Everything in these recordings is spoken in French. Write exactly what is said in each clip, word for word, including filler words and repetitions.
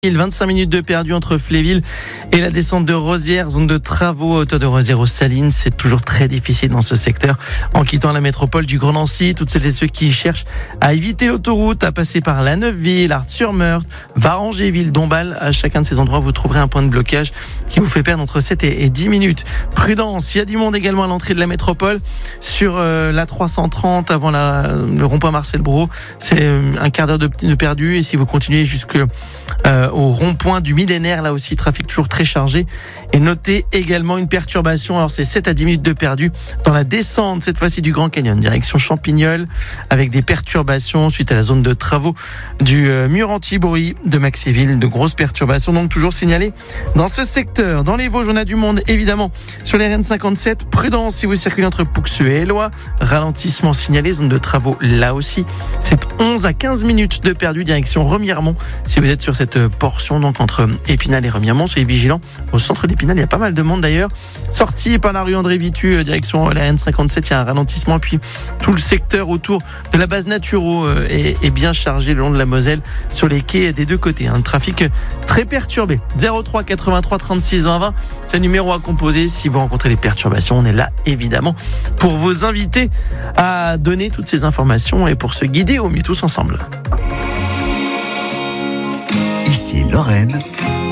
vingt-cinq minutes de perdu entre Fléville et la descente de Rosières, zone de travaux à hauteur de Rosières aux Salines. C'est toujours très difficile dans ce secteur. En quittant la métropole du Grand Nancy, toutes celles et ceux qui cherchent à éviter l'autoroute, à passer par La Neuveville, Art-sur-Meurthe, Varangéville, Dombasle, à chacun de ces endroits, vous trouverez un point de blocage qui vous fait perdre entre sept et dix minutes. Prudence, il y a du monde également à l'entrée de la métropole sur euh, la trois cent trente avant la, le rond-point Marcel Brault. C'est euh, un quart d'heure de, de perdu et si vous continuez jusque euh, au rond-point du millénaire, là aussi trafic toujours très chargé. Et notez également une perturbation, alors c'est sept à dix minutes de perdu dans la descente cette fois-ci du Grand Canyon, direction Champignol, avec des perturbations suite à la zone de travaux du euh, mur anti-bruit de Maxéville. De grosses perturbations donc toujours signalées dans ce secteur. Dans les Vosges, on a du monde évidemment sur les R N cinquante-sept. Prudence si vous circulez entre Pouxeux et Éloie. Ralentissement signalé, zone de travaux là aussi. C'est onze à quinze minutes de perdu direction Remiremont si vous êtes sur cette portion donc entre Épinal et Remiremont. Soyez vigilants. Au centre d'Épinal, il y a pas mal de monde d'ailleurs. Sortie par la rue André Vitu, direction la R N cinquante-sept, il y a un ralentissement. Puis tout le secteur autour de la base Naturo est, est bien chargé le long de la Moselle sur les quais des deux côtés. Un trafic très perturbé. zéro trois quatre-vingt-trois trente-six vingt vingt, c'est le numéro à composer si vous rencontrez des perturbations. On est là évidemment pour vous inviter à donner toutes ces informations et pour se guider au mieux tous ensemble. Ici Lorraine.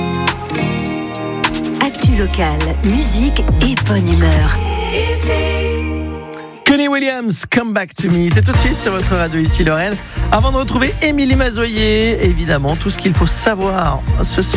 Actu locale, musique et bonne humeur. Kenny Williams, Come Back to Me, c'est tout de suite sur votre radio ici Lorraine. Avant de retrouver Émilie Mazoyer, évidemment, tout ce qu'il faut savoir ce soir.